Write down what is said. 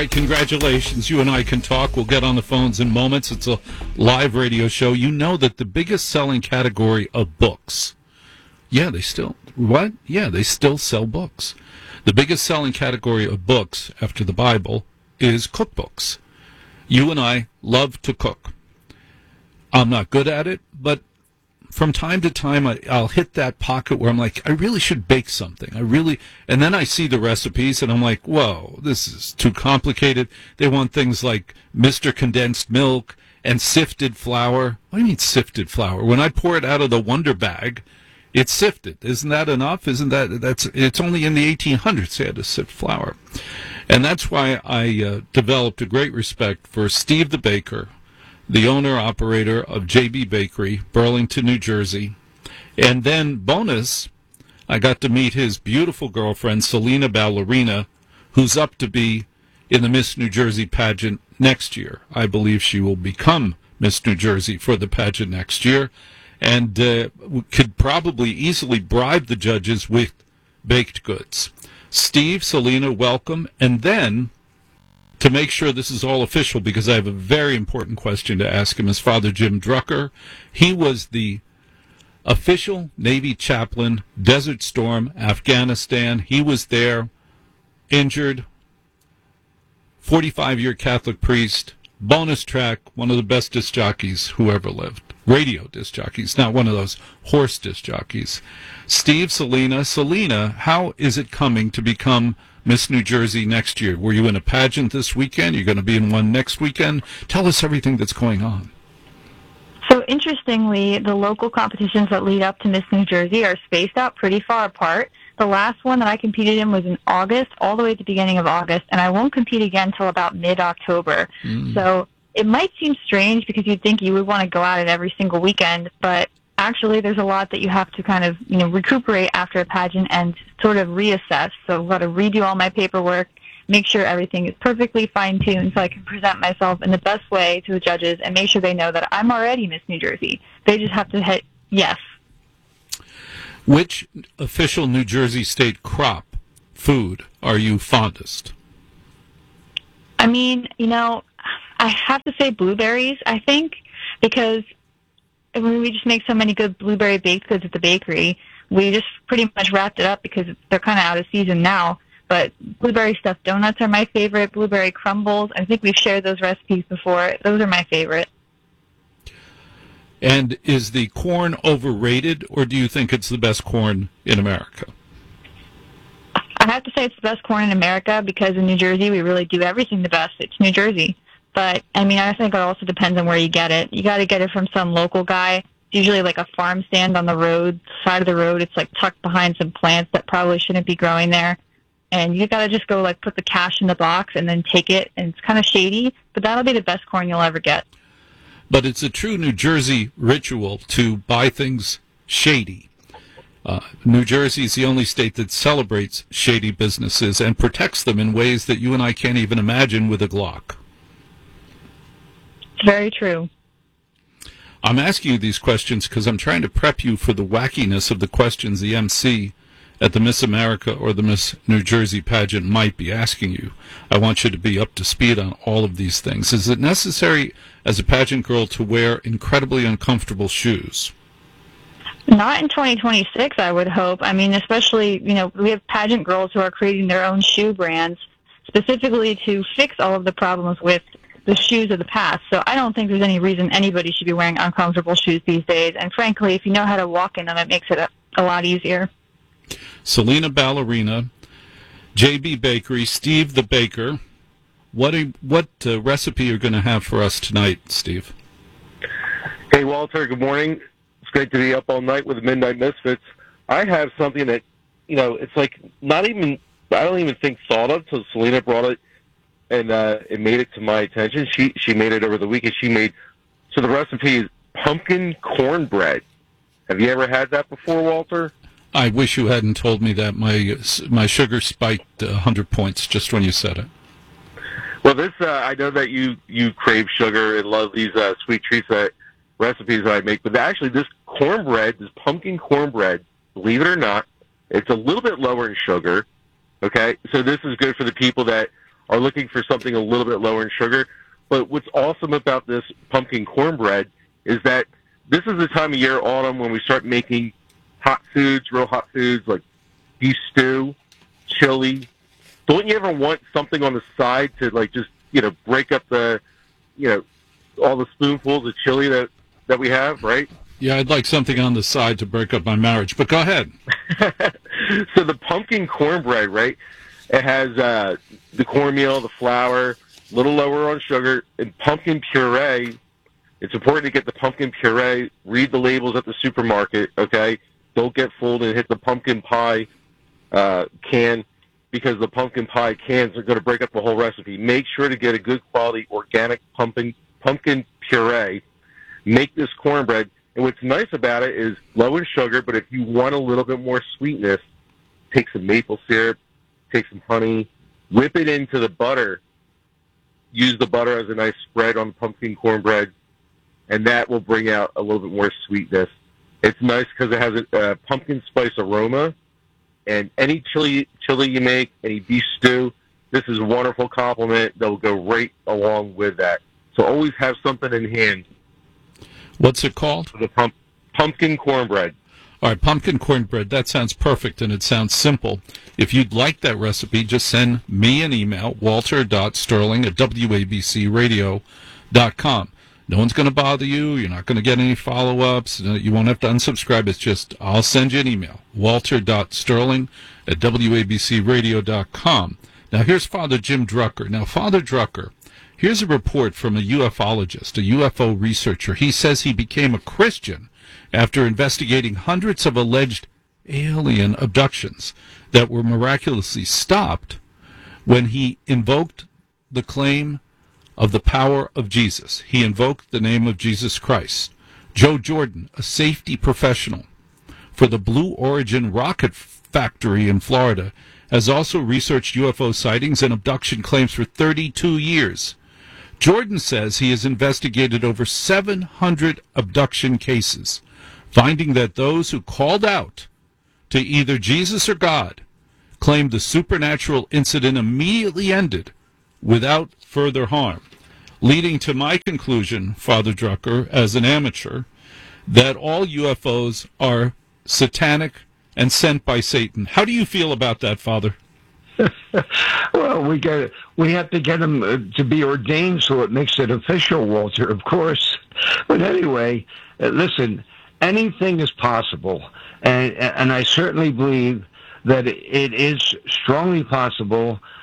right, congratulations. You and I can talk. We'll get on the phones in moments. It's a live radio show. You know that the biggest selling category of books, they still sell books. The biggest selling category of books after the Bible is cookbooks. You and I love to cook. I'm not good at it, but from time to time, I'll hit that pocket where I'm like, I really should bake something. And then I see the recipes, and I'm like, whoa, this is too complicated. They want things like Mr. Condensed Milk and sifted flour. What do you mean sifted flour? When I pour it out of the Wonder Bag, it's sifted. Isn't that enough? It's only in the 1800s they had to sift flour. And that's why I developed a great respect for Steve the Baker, the owner-operator of JB Bakery, Burlington, New Jersey. And then, bonus, I got to meet his beautiful girlfriend, Selena Ballerina, who's up to be in the Miss New Jersey pageant next year. I believe she will become Miss New Jersey for the pageant next year, and could probably easily bribe the judges with baked goods. Steve, Selena, welcome. And then, to make sure this is all official, because I have a very important question to ask him, is Father Jim Drucker. He was the official Navy chaplain, Desert Storm, Afghanistan. He was there, injured, 45-year Catholic priest, bonus track, one of the best disc jockeys who ever lived. Radio disc jockeys, not one of those horse disc jockeys. Steve, Selena, how is it coming to become Miss New Jersey next year? Were you in a pageant this weekend? You're going to be in one next weekend? Tell us everything that's going on. So interestingly, the local competitions that lead up to Miss New Jersey are spaced out pretty far apart. The last one that I competed in was in August, all the way at the beginning of August, and I won't compete again until about mid-October. So it might seem strange because you'd think you would want to go at it every single weekend, but actually there's a lot that you have to kind of, recuperate after a pageant and sort of reassess. So I've got to redo all my paperwork, make sure everything is perfectly fine-tuned so I can present myself in the best way to the judges and make sure they know that I'm already Miss New Jersey. They just have to hit yes. Which official New Jersey state crop food are you fondest? I mean, I have to say blueberries, I think, because we just make so many good blueberry baked goods at the bakery. We just pretty much wrapped it up because they're kind of out of season now. But blueberry stuffed donuts are my favorite. Blueberry crumbles, I think we've shared those recipes before. Those are my favorite. And is the corn overrated, or do you think it's the best corn in America? I have to say it's the best corn in America because in New Jersey we really do everything the best. It's New Jersey. But, I think it also depends on where you get it. You got to get it from some local guy. It's usually like a farm stand on the side of the road. It's like tucked behind some plants that probably shouldn't be growing there. And you got to just go put the cash in the box and then take it. And it's kind of shady, but that'll be the best corn you'll ever get. But it's a true New Jersey ritual to buy things shady. New Jersey is the only state that celebrates shady businesses and protects them in ways that you and I can't even imagine with a Glock. Very true. I'm asking you these questions because I'm trying to prep you for the wackiness of the questions the MC at the Miss America or the Miss New Jersey pageant might be asking you. I want you to be up to speed on all of these things. Is it necessary as a pageant girl to wear incredibly uncomfortable shoes? Not in 2026, I would hope. Especially, we have pageant girls who are creating their own shoe brands specifically to fix all of the problems with the shoes of the past. So I don't think there's any reason anybody should be wearing uncomfortable shoes these days. And frankly, if you know how to walk in them, it makes it a lot easier. Selena Ballerina, JB Bakery, Steve the Baker. What recipe are you going to have for us tonight, Steve? Hey, Walter, good morning. It's great to be up all night with the Midnight Misfits. I have something that, it's like I don't even think thought of till Selena brought it and it made it to my attention. She made it over the weekend. So the recipe is pumpkin cornbread. Have you ever had that before, Walter? I wish you hadn't told me that. My sugar spiked 100 points just when you said it. Well, this I know that you crave sugar and love these sweet treats recipes that I make, but actually this pumpkin cornbread, believe it or not, it's a little bit lower in sugar. Okay, so this is good for the people that are looking for something a little bit lower in sugar. But what's awesome about this pumpkin cornbread is that this is the time of year, autumn, when we start making hot foods, real hot foods like beef stew, chili. Don't you ever want something on the side to like just, break up the, all the spoonfuls of chili that we have, right? Yeah, I'd like something on the side to break up my marriage, but go ahead. So the pumpkin cornbread, right? It has the cornmeal, the flour, a little lower on sugar, and pumpkin puree. It's important to get the pumpkin puree. Read the labels at the supermarket, okay? Don't get fooled and hit the pumpkin pie can, because the pumpkin pie cans are going to break up the whole recipe. Make sure to get a good quality organic pumpkin puree. Make this cornbread. And what's nice about it is low in sugar, but if you want a little bit more sweetness, take some maple syrup, take some honey, whip it into the butter. Use the butter as a nice spread on the pumpkin cornbread, and that will bring out a little bit more sweetness. It's nice because it has a pumpkin spice aroma, and any chili you make, any beef stew, this is a wonderful complement that will go right along with that. So always have something in hand. What's it called? The pumpkin cornbread. All right, pumpkin cornbread. That sounds perfect, and it sounds simple. If you'd like that recipe, just send me an email, walter.sterling@wabcradio.com. No one's going to bother you. You're not going to get any follow-ups. You won't have to unsubscribe. It's just, I'll send you an email, walter.sterling@wabcradio.com. Now, here's Father Jim Drucker. Now, Father Drucker, here's a report from a ufologist, a UFO researcher. He says he became a Christian after investigating hundreds of alleged alien abductions that were miraculously stopped when he invoked the claim of the power of Jesus. He invoked the name of Jesus Christ. Joe Jordan, a safety professional for the Blue Origin rocket factory in Florida, has also researched UFO sightings and abduction claims for 32 years. Jordan says he has investigated over 700 abduction cases, finding that those who called out to either Jesus or God claimed the supernatural incident immediately ended without further harm, leading to my conclusion, Father Drucker, as an amateur, that all UFOs are satanic and sent by Satan. How do you feel about that, Father? Well, we have to get them to be ordained so it makes it official, Walter, of course. But anyway, listen, anything is possible, and I certainly believe that it is strongly possible